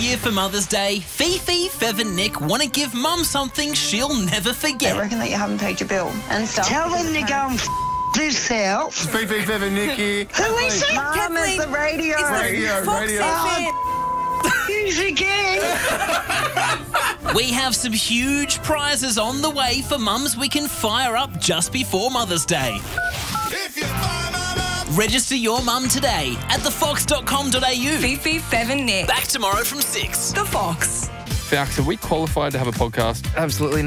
year for Mother's Day, Fifi, Fev and Nick want to give Mum something she'll never I forget. reckon that you haven't paid your bill and stuff. Tell them to go and themselves. Fifi, Fev and Nikki. Who is it? Mum, it's the radio. Radio. Use again. We have some huge prizes on the way for mums we can fire up just before Mother's Day. Register your mum today at thefox.com.au. Fifi, Fev and Nick. Back tomorrow from 6. The Fox. Fox, are we qualified to have a podcast? Absolutely